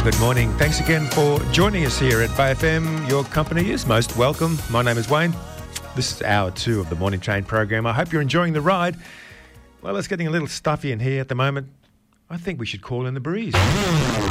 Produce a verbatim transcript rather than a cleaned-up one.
good morning. Thanks again for joining us here at Bay F M. Your company is most welcome. My name is Wayne. This is hour two of the Morning Train program. I hope you're enjoying the ride. Well, it's getting a little stuffy in here at the moment. I think we should call in the breeze.